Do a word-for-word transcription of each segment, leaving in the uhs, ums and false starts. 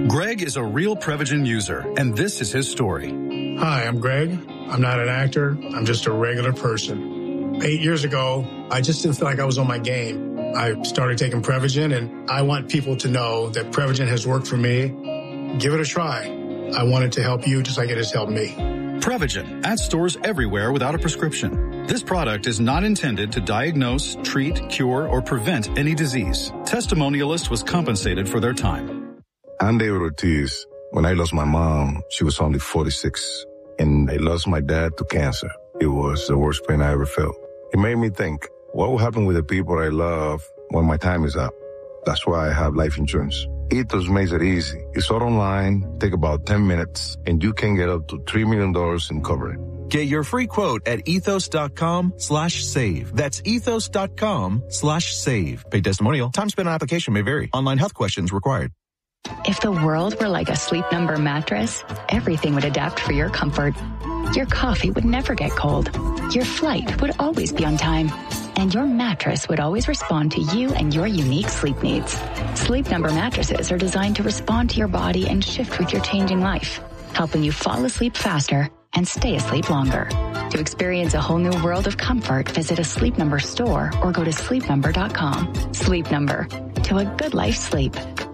Greg is a real Prevagen user, and this is his story. Hi, I'm Greg. I'm not an actor. I'm just a regular person. Eight years ago, I just didn't feel like I was on my game. I started taking Prevagen, and I want people to know that Prevagen has worked for me. Give it a try. I want it to help you just like it has helped me. Prevagen, at stores everywhere without a prescription. This product is not intended to diagnose, treat, cure, or prevent any disease. Testimonialist was compensated for their time. I'm David Ortiz. When I lost my mom, she was only forty-six, and I lost my dad to cancer. It was the worst pain I ever felt. It made me think, what will happen with the people I love when my time is up? That's why I have life insurance. Ethos makes it easy. It's all online, take about ten minutes, and you can get up to three million dollars in coverage. Get your free quote at ethos.com slash save. That's ethos.com slash save. Paid testimonial. Time spent on application may vary. Online health questions required. If the world were like a Sleep Number mattress, everything would adapt for your comfort. Your coffee would never get cold. Your flight would always be on time. And your mattress would always respond to you and your unique sleep needs. Sleep Number mattresses are designed to respond to your body and shift with your changing life, helping you fall asleep faster and stay asleep longer. To experience a whole new world of comfort, visit a Sleep Number store or go to sleep number dot com. Sleep Number. To a good life's sleep.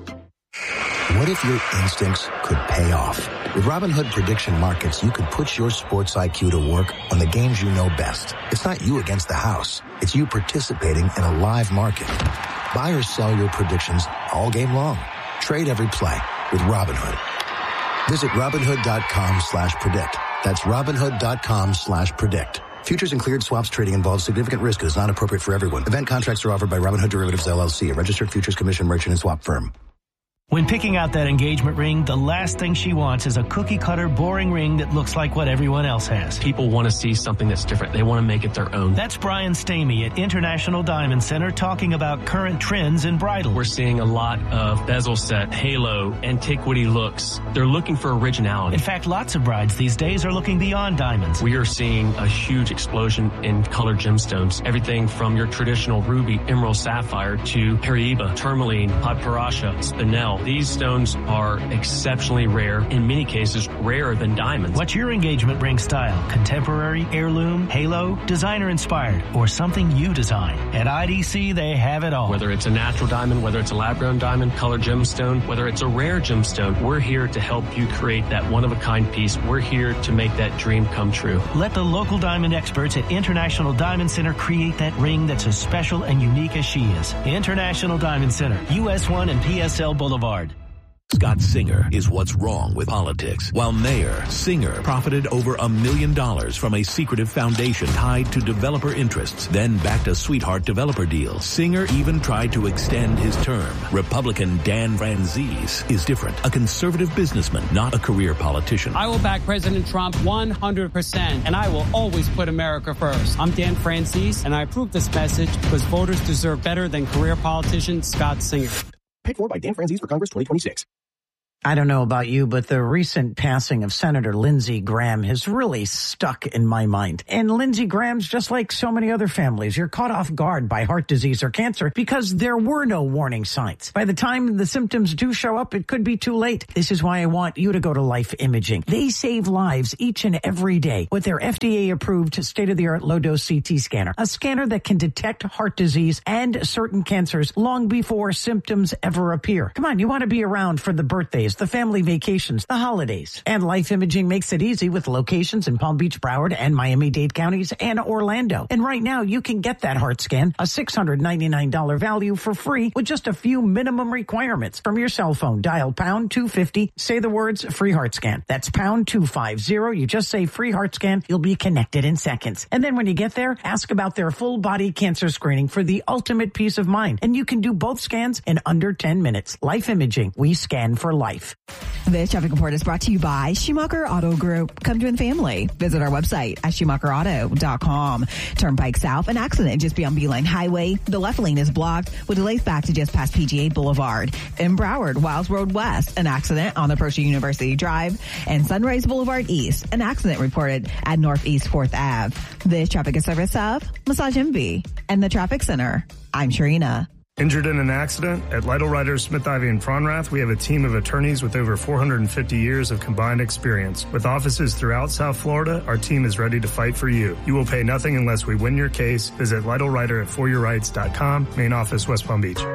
What if your instincts could pay off? With Robinhood Prediction Markets, you could put your sports I Q to work on the games you know best. It's not you against the house. It's you participating in a live market. Buy or sell your predictions all game long. Trade every play with Robinhood. Visit Robinhood.com slash predict. That's Robinhood.com slash predict. Futures and cleared swaps trading involves significant risk and is not appropriate for everyone. Event contracts are offered by Robinhood Derivatives, L L C, a registered futures commission merchant and swap firm. When picking out that engagement ring, the last thing she wants is a cookie-cutter, boring ring that looks like what everyone else has. People want to see something that's different. They want to make it their own. That's Brian Stamey at International Diamond Center talking about current trends in bridal. We're seeing a lot of bezel set, halo, antiquity looks. They're looking for originality. In fact, lots of brides these days are looking beyond diamonds. We are seeing a huge explosion in colored gemstones. Everything from your traditional ruby, emerald, sapphire to Paraiba, tourmaline, padparacha, spinel. These stones are exceptionally rare, in many cases rarer than diamonds. What's your engagement ring style? Contemporary, heirloom, halo, designer inspired, or something you design? At I D C, they have it all. Whether it's a natural diamond, whether it's a lab-grown diamond, colored gemstone, whether it's a rare gemstone, we're here to help you create that one-of-a-kind piece. We're here to make that dream come true. Let the local diamond experts at International Diamond Center create that ring that's as special and unique as she is. International Diamond Center, U S one and P S L Boulevard. Scott Singer is what's wrong with politics. While mayor, Singer profited over a million dollars from a secretive foundation tied to developer interests, then backed a sweetheart developer deal. Singer even tried to extend his term. Republican Dan Franzese is different. A conservative businessman, not a career politician. I will back President Trump one hundred percent, and I will always put America first. I'm Dan Franzese, and I approve this message because voters deserve better than career politician Scott Singer. Paid for by Dan Franzese for Congress twenty twenty-six. I don't know about you, but the recent passing of Senator Lindsey Graham has really stuck in my mind. And Lindsey Graham's just like so many other families. You're caught off guard by heart disease or cancer because there were no warning signs. By the time the symptoms do show up, it could be too late. This is why I want you to go to Life Imaging. They save lives each and every day with their F D A-approved state-of-the-art low-dose C T scanner, a scanner that can detect heart disease and certain cancers long before symptoms ever appear. Come on, you want to be around for the birthdays, the family vacations, the holidays. And Life Imaging makes it easy with locations in Palm Beach, Broward, and Miami-Dade counties, and Orlando. And right now, you can get that heart scan, a six hundred ninety-nine dollars value, for free with just a few minimum requirements. From your cell phone, dial pound two fifty, say the words free heart scan. That's pound two fifty. You just say free heart scan, you'll be connected in seconds. And then when you get there, ask about their full body cancer screening for the ultimate peace of mind. And you can do both scans in under ten minutes. Life Imaging, we scan for life. This traffic report is brought to you by Schumacher Auto Group. Come join the family. Visit our website at schumacher auto dot com. Turnpike South, an accident just beyond Beeline Highway. The left lane is blocked with delays back to just past P G A Boulevard. In Broward, Wiles Road West, an accident on the Pershing University Drive. And Sunrise Boulevard East, an accident reported at Northeast fourth Avenue. This traffic is service of Massage Envy and the Traffic Center. I'm Sharina. Injured in an accident? At Lytle Ryder, Smith, Ivy, and Fronrath, we have a team of attorneys with over four hundred fifty years of combined experience. With offices throughout South Florida, our team is ready to fight for you. You will pay nothing unless we win your case. Visit Lytle Ryder at for your rights dot com. Main office, West Palm Beach.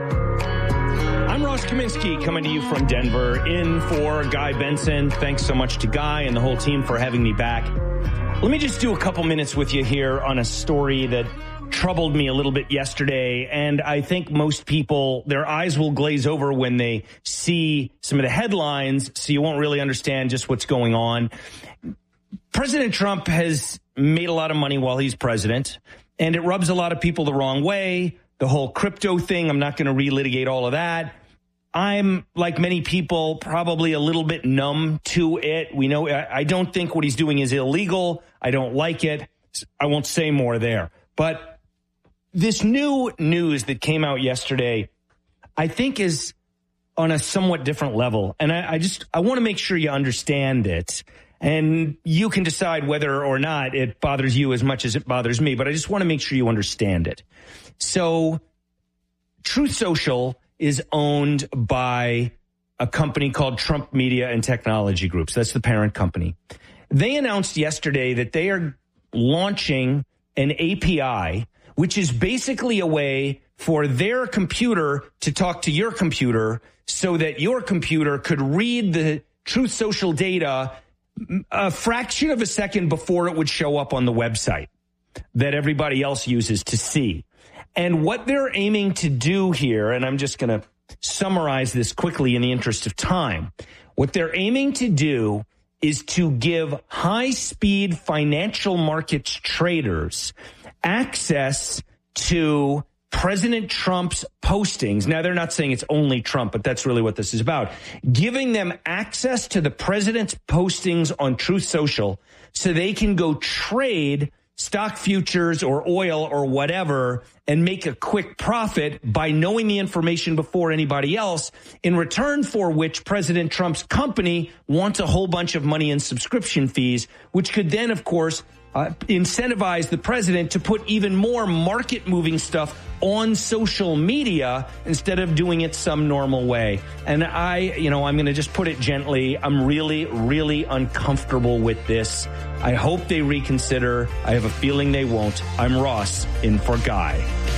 I'm Ross Kaminsky coming to you from Denver in for Guy Benson. Thanks so much to Guy and the whole team for having me back. Let me just do a couple minutes with you here on a story that troubled me a little bit yesterday, and I think most people, their eyes will glaze over when they see some of the headlines, so you won't really understand just what's going on. President Trump has made a lot of money while he's president, and it rubs a lot of people the wrong way. The whole crypto thing, I'm not going to relitigate all of that. I'm, like many people, probably a little bit numb to it. We know, I don't think what he's doing is illegal. I don't like it. I won't say more there. But this new news that came out yesterday, I think is on a somewhat different level. And I, I just, I want to make sure you understand it. And you can decide whether or not it bothers you as much as it bothers me. But I just want to make sure you understand it. So Truth Social is owned by a company called Trump Media and Technology Groups. That's the parent company. They announced yesterday that they are launching an A P I, which is basically a way for their computer to talk to your computer so that your computer could read the Truth Social data a fraction of a second before it would show up on the website that everybody else uses to see. And what they're aiming to do here, and I'm just going to summarize this quickly in the interest of time, what they're aiming to do is to give high-speed financial markets traders access to President Trump's postings. Now, they're not saying it's only Trump, but that's really what this is about. Giving them access to the president's postings on Truth Social so they can go trade stock futures or oil or whatever and make a quick profit by knowing the information before anybody else, in return for which President Trump's company wants a whole bunch of money in subscription fees, which could then, of course, Uh, incentivize the president to put even more market-moving stuff on social media instead of doing it some normal way. And I, you know, I'm going to just put it gently. I'm really, really uncomfortable with this. I hope they reconsider. I have a feeling they won't. I'm Ross, in for Guy.